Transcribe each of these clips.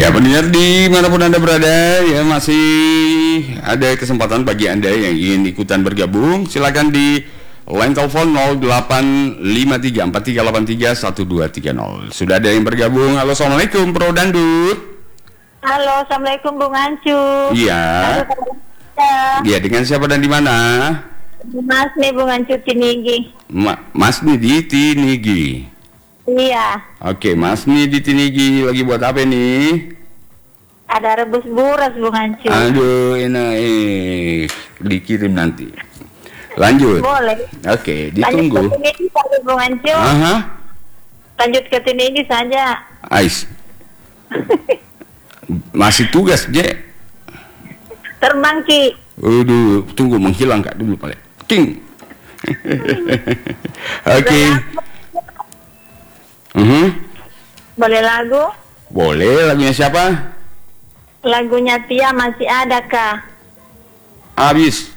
Ya pendengar dimanapun Anda berada, ya masih ada kesempatan bagi Anda yang ingin ikutan bergabung. Silakan di line telepon 085343831230. Sudah ada yang bergabung. Halo, assalamualaikum Bro Dandut. Halo, assalamualaikum Bung Ancu. Iya. Iya, dengan siapa dan di mana? Mas nih Bung Ancu Tinigi. Mas nih di Tinigi. Iya. Oke, Mas nih di Tinigi lagi buat apa nih? Ada rebus buras Bung Ancu. Aduh, enak dikirim nanti. Lanjut. Boleh. Oke, ditunggu. Lanjut ke Tinigi saja Bung Ancu. Aha. Lanjut ke Tinigi saja. Ais. Masih tugas, Je. Terbang Ki. Waduh, tunggu menghilang Kak dulu paling. King. Oke. Boleh lagu? Boleh, lagunya siapa? Lagunya Tia masih ada kah? Habis.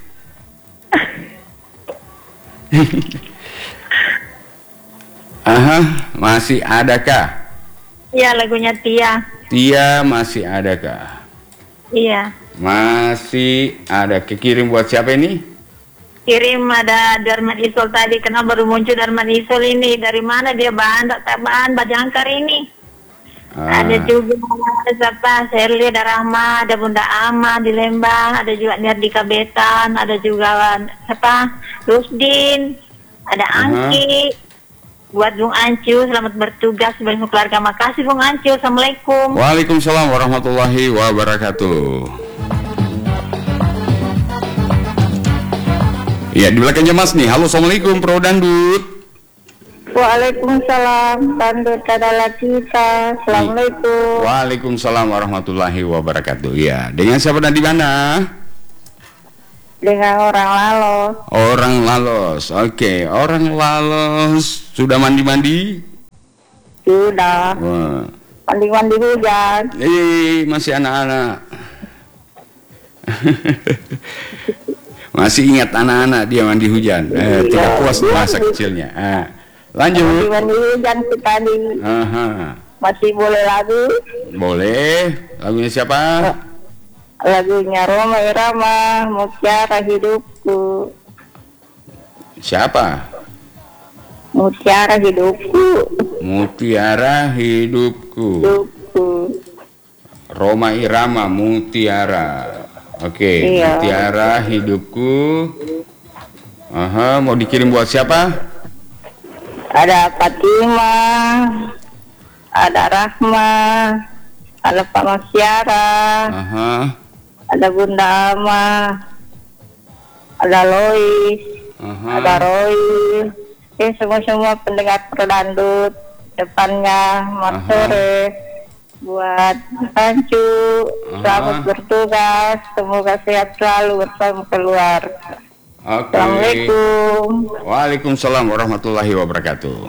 Aha, masih adakah? Iya, lagunya Tia. Tia masih adakah? Iya. Masih ada. Kirim buat siapa ini? Kirim ada Darman Isol tadi. Kenapa baru muncul Darman Isol ini? Dari mana dia bahan Bajangkar ini? Ada juga siapa? Serli, ada Rahma, ada Bunda Ama di Lembang, ada juga Nerdika Betan, ada juga siapa? Rusdin, ada Angki. Buat Bung Ancu, selamat bertugas sebagai keluarga. Makasih Bung Ancu. Assalamualaikum. Waalaikumsalam warahmatullahi wabarakatuh. Ya, di belakangnya Mas nih. Halo, assalamualaikum Pro Dandut. Waalaikumsalam, Dandut adalah kita. Assalamualaikum. Waalaikumsalam warahmatullahi wabarakatuh. Ya, dengan siapa dan di mana? Dengan orang Lalos. Orang Lalos. Oke, orang Lalos sudah mandi-mandi? Sudah. Wah. Mandi-mandi hujan. Masih anak-anak. Masih ingat anak-anak dia mandi hujan. Tidak puas masa kecilnya. Lanjut. Mandi hujan tadi. Masih boleh lagu? Boleh. Lagunya siapa? Lagunya Roma Irama, Mutiara Hidupku. Siapa? Mutiara Hidupku. Mutiara Hidupku. Roma Irama, Mutiara. Oke, iya. Mutiara Hidupku. Mau dikirim buat siapa? Ada Fatima, ada Rahma, ada Pak Masyara, ada Bunda Ama, ada Lois, ada Roy. Semua pendengar Perdandut depannya Mas sore buat Ancu, selamat bertugas, semoga sehat selalu bersama keluarga. Assalamualaikum. Waalaikumsalam warahmatullahi wabarakatuh.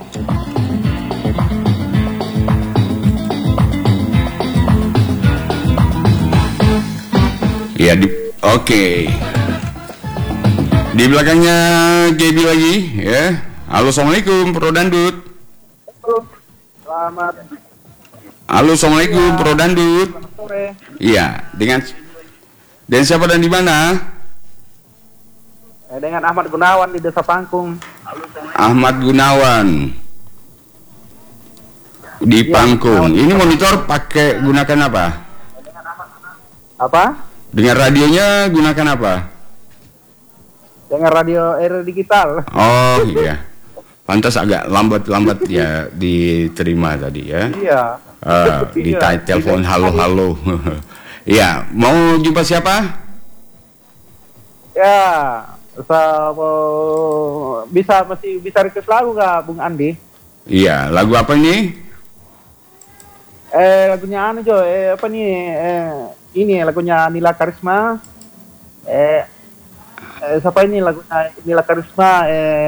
Ya, oke. Di belakangnya Gaby lagi, ya. Halo, assalamualaikum Pro Dandut. Selamat. Halo, assalamualaikum Pro Dandut. Iya, dengan siapa dan di mana? Dengan Ahmad Gunawan di Desa Pangkung. Ahmad Gunawan di Pangkung. Ini monitor pakai gunakan apa? Apa? Dengan radionya gunakan apa? Dengan radio air digital. Oh iya. Pantas agak lambat ya diterima tadi ya. Iya. Di telepon halo. Iya, mau jumpa siapa? Ya, masih bisa request lagu nggak, Bung Andi? Iya, lagu apa ini? Lagunya Jo, apa nih? Ini lagunya Nila Karisma. Siapa ini lagunya Nila Karisma?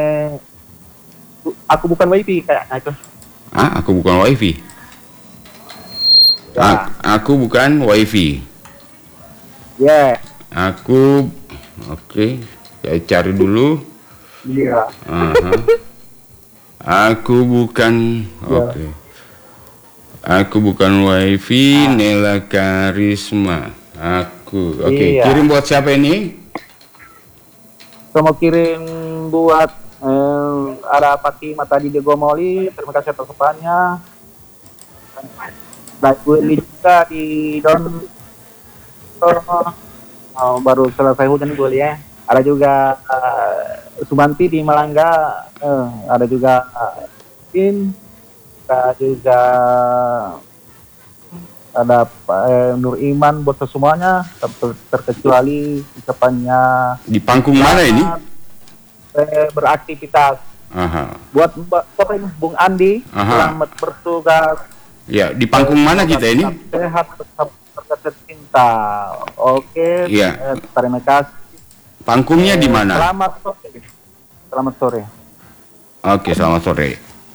Aku bukan wifi kayaknya itu. Aku bukan wifi. Ya. Aku bukan wifi. Ya. Aku, oke. Saya cari dulu. Aku bukan wifi, Nela Karisma. Aku, oke. Iya. Kirim buat siapa ini? Saya mau kirim buat ada Fatima tadi di Gomoli. Terima kasih atas kepannya. Dan gue juga di Don. Baru selesai hujan gue ya. Ada juga Subanti di Malangga. Ada juga ada juga ada Nur Iman buat semuanya terkecuali ucapannya Di panggung mana ini? beraktivitas. Aha. Buat siapa ini? Bung Andi, Aha. selamat bertugas. Ya, di panggung mana kita ini? Sehat, tetap cinta. Oke. Iya. Terima kasih. Pangkungnya di mana? Selamat sore. Selamat sore. Oke, selamat sore.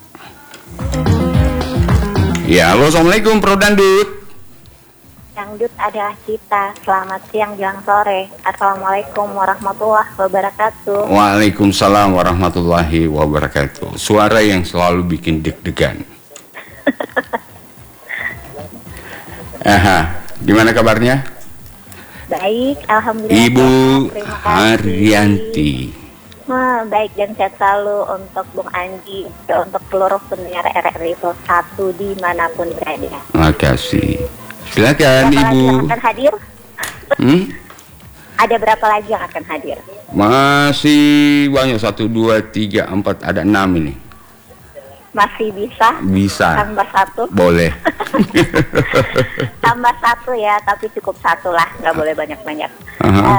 Ya, halo, assalamualaikum, Pro Dandut. Dangdut adalah kita. Selamat siang, jelang sore. Assalamualaikum warahmatullahi wabarakatuh. Waalaikumsalam warahmatullahi wabarakatuh. Suara yang selalu bikin deg-degan. Aha, gimana kabarnya? Baik, alhamdulillah. Ibu Terima kasih. Haryanti. Baik dan sehat selalu untuk Bung Andi, untuk seluruh pendengar RRI 1 dimanapun berada. Makasih. Silakan Berapa lagi Ibu. yang akan hadir? Hmm? Ada berapa lagi yang akan hadir? Masih banyak, 1, 2, 3, 4, ada 6 ini. Masih bisa? Bisa. Tambah 1? Boleh. Tambah 1 ya, tapi cukup 1 lah, nggak boleh banyak-banyak. Aha.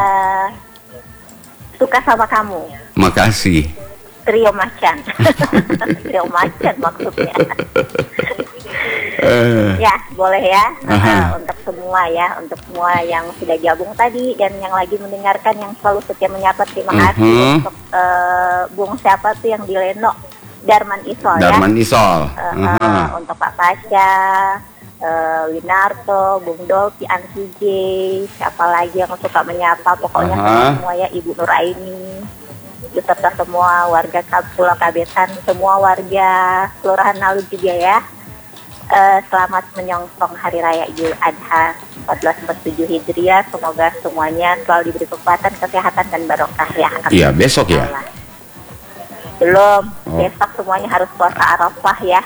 Suka sama kamu. Makasih. Trio Macan. Trio Macan maksudnya. Ya, boleh ya. Untuk semua ya, untuk semua yang sudah gabung tadi dan yang lagi mendengarkan, yang selalu setia menyapa, terima kasih. Untuk Bung siapa tuh yang di Leno, Darman Isol ya. Darman Isol. Untuk Pak Pasca, Winarto, Bung Dolpi, Ansi J, siapa lagi yang suka menyapa, pokoknya semua ya, Ibu Nuraini, beserta semua warga Pulau Kabetan, semua warga Kelurahan Nalu juga ya. Selamat menyongsong Hari Raya Idul Adha 1447 Hijriah. Semoga semuanya selalu diberi kekuatan, kesehatan, dan barokah ya. Iya, besok ya. Belum, besok semuanya harus puasa Arafah ya.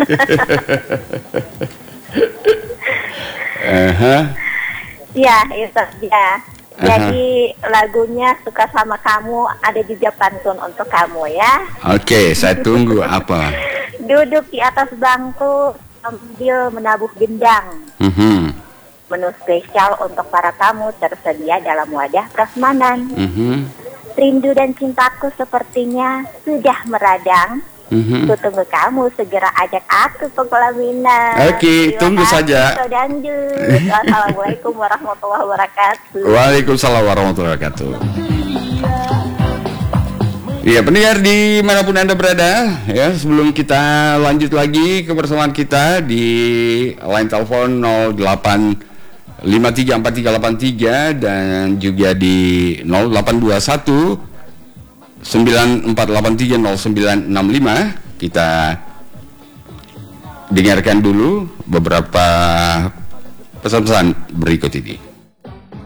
Ya, itu dia. Jadi lagunya Suka Sama Kamu, ada juga pantun untuk kamu ya. Oke, saya tunggu apa. Duduk di atas bangku sambil menabuh gendang. Menu spesial untuk para tamu tersedia dalam wadah prasmanan. Rindu dan cintaku sepertinya sudah meradang. Ku tunggu kamu segera ajak aku ke pelaminan. Oke, tunggu saja. Assalamualaikum warahmatullahi wabarakatuh. Waalaikumsalam warahmatullahi wabarakatuh. Iya, pendengar dimanapun Anda berada, ya, sebelum kita lanjut lagi kebersamaan kita di line telepon 08534383 dan juga di 0821 94830965. Kita dengarkan dulu beberapa pesan-pesan berikut ini.